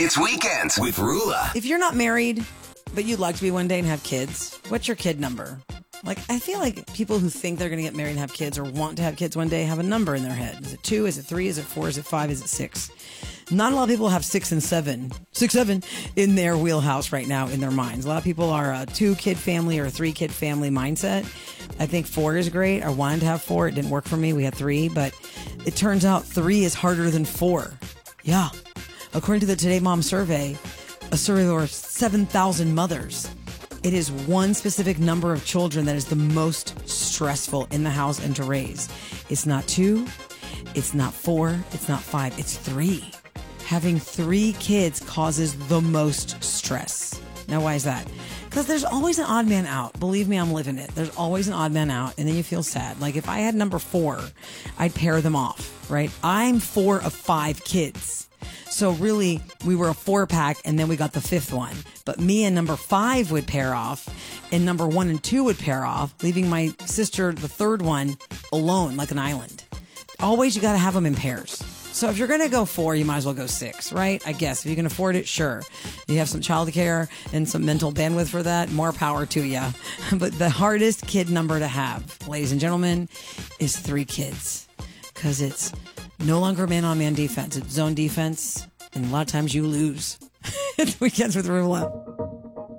It's Weekends with Rula. If you're not married, but you'd like to be one day and have kids, what's your kid number? Like, I feel like people who think they're going to get married and have kids or want to have kids one day have a number in their head. Is it 2? Is it 3? Is it 4? Is it 5? Is it 6? Not a lot of people have 6 and 7 in their wheelhouse right now in their minds. A lot of people are a 2-kid family or a 3-kid family mindset. I think 4 is great. I wanted to have 4. It didn't work for me. We had 3, but it turns out 3 is harder than 4. Yeah. According to the Today Mom survey, a survey of over 7,000 mothers, it is one specific number of children that is the most stressful in the house and to raise. It's not 2, it's not 4, it's not 5, it's 3. Having 3 kids causes the most stress. Now, why is that? Because there's always an odd man out. Believe me, I'm living it. There's always an odd man out, and then you feel sad. Like, if I had number 4, I'd pair them off, right? I'm 4 of 5 kids. So really, we were a 4-pack, and then we got the 5th one. But me and number 5 would pair off, and number 1 and 2 would pair off, leaving my sister, the 3rd one, alone, like an island. Always, you got to have them in pairs. So if you're going to go 4, you might as well go 6, right? I guess if you can afford it, sure. You have some childcare and some mental bandwidth for that, more power to you. But the hardest kid number to have, ladies and gentlemen, is 3 kids. Because it's no longer man-on-man defense. It's zone defense, and a lot of times you lose. It's Weekends with Rula.